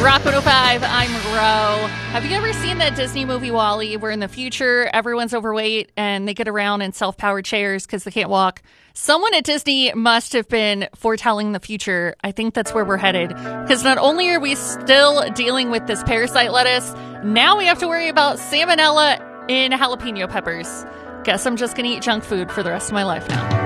Rock 105, I'm Ro. Have you ever seen that Disney movie WALL-E where in the future everyone's overweight and they get around in self-powered chairs because they can't walk? Someone at Disney must have been foretelling the future. I think that's where we're headed. Because not only are we still dealing with this parasite lettuce, now we have to worry about salmonella in jalapeno peppers. Guess I'm just going to eat junk food for the rest of my life now.